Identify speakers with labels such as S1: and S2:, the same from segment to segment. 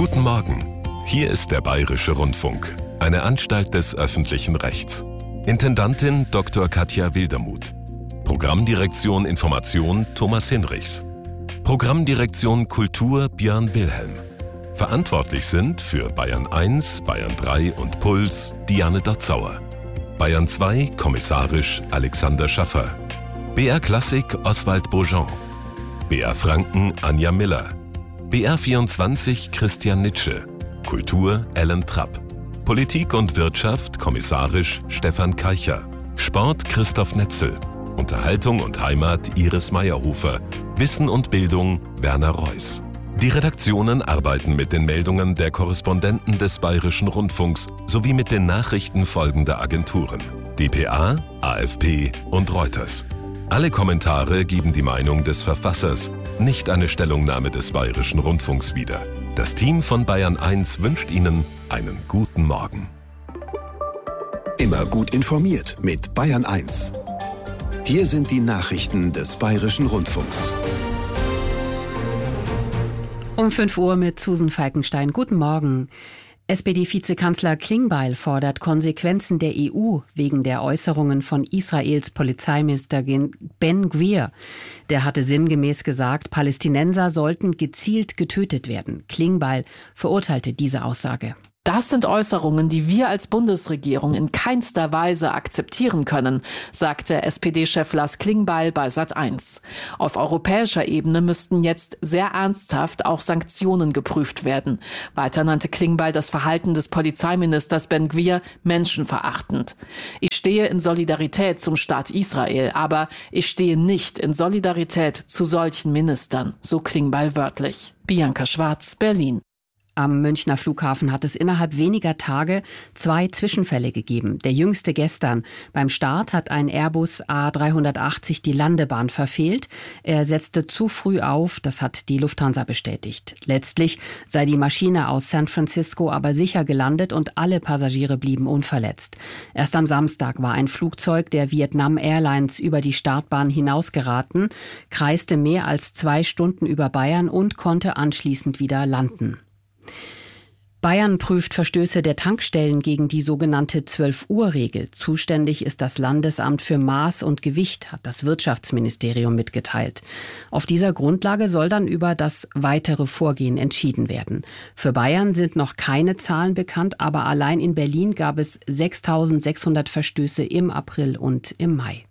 S1: Guten Morgen. Hier ist der Bayerische Rundfunk, eine Anstalt des öffentlichen Rechts. Intendantin Dr. Katja Wildermuth. Programmdirektion Information Thomas Hinrichs. Programmdirektion Kultur Björn Wilhelm. Verantwortlich sind für Bayern 1, Bayern 3 und Puls Diane Dotzauer. Bayern 2 kommissarisch Alexander Schaffer. BR Klassik Oswald Beaujean. BR Franken Anja Miller. BR 24 Christian Nitsche. Kultur Ellen Trapp. Politik und Wirtschaft kommissarisch Stefan Keicher. Sport Christoph Netzel. Unterhaltung und Heimat Iris Meyerhofer. Wissen und Bildung Werner Reuss. Die Redaktionen arbeiten mit den Meldungen der Korrespondenten des Bayerischen Rundfunks sowie mit den Nachrichten folgender Agenturen: dpa, AFP und Reuters. Alle Kommentare geben die Meinung des Verfassers, nicht eine Stellungnahme des Bayerischen Rundfunks wieder. Das Team von Bayern 1 wünscht Ihnen einen guten Morgen.
S2: Immer gut informiert mit Bayern 1. Hier sind die Nachrichten des Bayerischen Rundfunks.
S3: Um 5 Uhr mit Susan Falkenstein. Guten Morgen. SPD-Vizekanzler Klingbeil fordert Konsequenzen der EU wegen der Äußerungen von Israels Polizeiminister Ben Gvir. Der hatte sinngemäß gesagt, Palästinenser sollten gezielt getötet werden. Klingbeil verurteilte diese Aussage.
S4: Das sind Äußerungen, die wir als Bundesregierung in keinster Weise akzeptieren können, sagte SPD-Chef Lars Klingbeil bei Sat.1. Auf europäischer Ebene müssten jetzt sehr ernsthaft auch Sanktionen geprüft werden. Weiter nannte Klingbeil das Verhalten des Polizeiministers Ben Gvir menschenverachtend. Ich stehe in Solidarität zum Staat Israel, aber ich stehe nicht in Solidarität zu solchen Ministern, so Klingbeil wörtlich. Bianca Schwarz, Berlin.
S3: Am Münchner Flughafen hat es innerhalb weniger Tage 2 Zwischenfälle gegeben. Der jüngste gestern. Beim Start hat ein Airbus A380 die Landebahn verfehlt. Er setzte zu früh auf, das hat die Lufthansa bestätigt. Letztlich sei die Maschine aus San Francisco aber sicher gelandet und alle Passagiere blieben unverletzt. Erst am Samstag war ein Flugzeug der Vietnam Airlines über die Startbahn hinausgeraten, kreiste mehr als 2 Stunden über Bayern und konnte anschließend wieder landen. Bayern prüft Verstöße der Tankstellen gegen die sogenannte 12-Uhr-Regel. Zuständig ist das Landesamt für Maß und Gewicht, hat das Wirtschaftsministerium mitgeteilt. Auf dieser Grundlage soll dann über das weitere Vorgehen entschieden werden. Für Bayern sind noch keine Zahlen bekannt, aber allein in Berlin gab es 6.600 Verstöße im April und im Mai.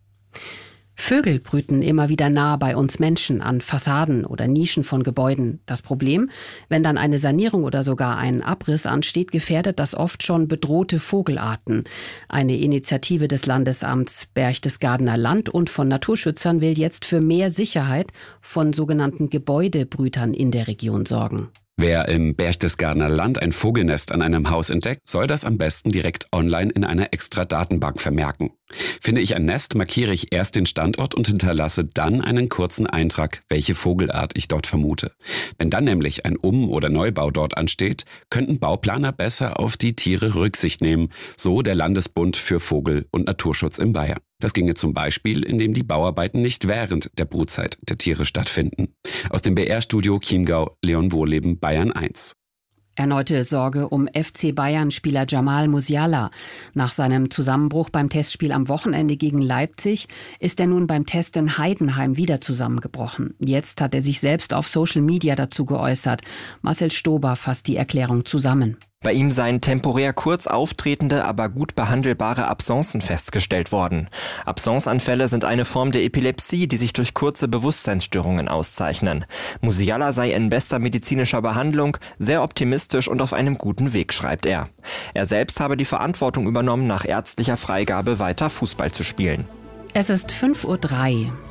S3: Vögel brüten immer wieder nah bei uns Menschen an Fassaden oder Nischen von Gebäuden. Das Problem, wenn dann eine Sanierung oder sogar ein Abriss ansteht, gefährdet das oft schon bedrohte Vogelarten. Eine Initiative des Landesamts Berchtesgadener Land und von Naturschützern will jetzt für mehr Sicherheit von sogenannten Gebäudebrütern in der Region sorgen.
S5: Wer im Berchtesgadener Land ein Vogelnest an einem Haus entdeckt, soll das am besten direkt online in einer extra Datenbank vermerken. Finde ich ein Nest, markiere ich erst den Standort und hinterlasse dann einen kurzen Eintrag, welche Vogelart ich dort vermute. Wenn dann nämlich ein Um- oder Neubau dort ansteht, könnten Bauplaner besser auf die Tiere Rücksicht nehmen, so der Landesbund für Vogel- und Naturschutz in Bayern. Das ginge zum Beispiel, indem die Bauarbeiten nicht während der Brutzeit der Tiere stattfinden. Aus dem BR-Studio Chiemgau, Leon Wohleben, Bayern 1.
S3: Erneute Sorge um FC Bayern-Spieler Jamal Musiala. Nach seinem Zusammenbruch beim Testspiel am Wochenende gegen Leipzig ist er nun beim Test in Heidenheim wieder zusammengebrochen. Jetzt hat er sich selbst auf Social Media dazu geäußert. Marcel Stober fasst die Erklärung zusammen.
S6: Bei ihm seien temporär kurz auftretende, aber gut behandelbare Absencen festgestellt worden. Absenceanfälle sind eine Form der Epilepsie, die sich durch kurze Bewusstseinsstörungen auszeichnen. Musiala sei in bester medizinischer Behandlung, sehr optimistisch und auf einem guten Weg, schreibt er. Er selbst habe die Verantwortung übernommen, nach ärztlicher Freigabe weiter Fußball zu spielen.
S3: Es ist 5.03 Uhr.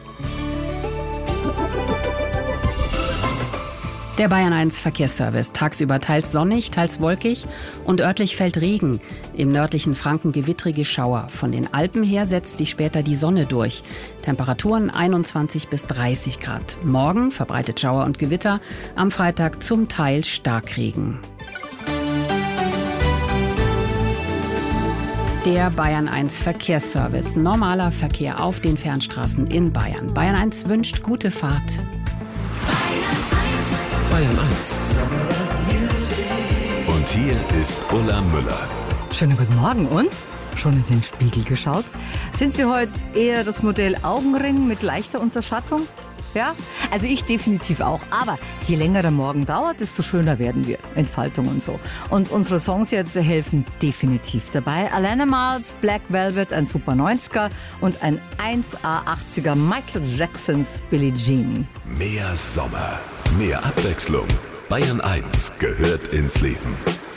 S3: Der Bayern 1 Verkehrsservice. Tagsüber teils sonnig, teils wolkig und örtlich fällt Regen. Im nördlichen Franken gewittrige Schauer. Von den Alpen her setzt sich später die Sonne durch. Temperaturen 21 bis 30 Grad. Morgen verbreitet Schauer und Gewitter. Am Freitag zum Teil Starkregen. Der Bayern 1 Verkehrsservice. Normaler Verkehr auf den Fernstraßen in Bayern. Bayern 1 wünscht gute Fahrt.
S1: Bayern 1. Und hier ist Ulla Müller.
S7: Schönen guten Morgen und? Schon in den Spiegel geschaut? Sind Sie heute eher das Modell Augenring mit leichter Unterschattung? Ja, also ich definitiv auch. Aber je länger der Morgen dauert, desto schöner werden wir. Entfaltung und so. Und unsere Songs jetzt helfen definitiv dabei. Alana Miles, Black Velvet, ein super 90er und ein 1A 80er Michael Jacksons Billie Jean.
S1: Mehr Sommer, mehr Abwechslung. Bayern 1 gehört ins Leben.